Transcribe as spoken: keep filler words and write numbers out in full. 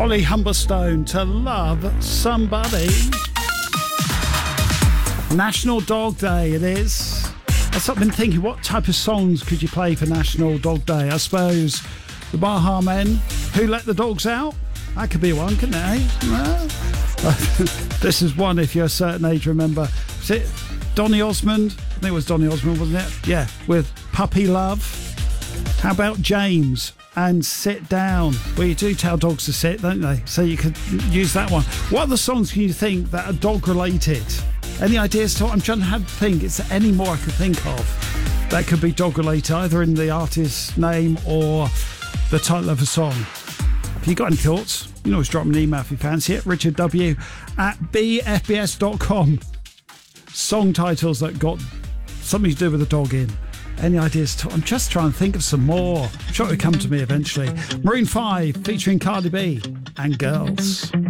Holly Humberstone, To Love Somebody. National Dog Day it is. I've been thinking, what type of songs could you play for National Dog Day? I suppose the Baha Men, Who Let the Dogs Out? That could be one, couldn't it, eh? Well, this is one if you're a certain age, remember. Was it Donny Osmond? I think it was Donny Osmond, wasn't it? Yeah, with Puppy Love. How about James and Sit Down? Well, you do tell dogs to sit, don't they? So you could use that one. What other songs can you think that are dog-related? Any ideas? To, I'm trying to have to think. Is there any more I could think of that could be dog-related, either in the artist's name or the title of a song? If you got any thoughts, you can always drop me an email if you fancy it. Richard W at b f b s dot com. Song titles that got something to do with a dog in. Any ideas? To, I'm just trying to think of some more. I'm sure it'll come to me eventually. Maroon five featuring Cardi B and Girls.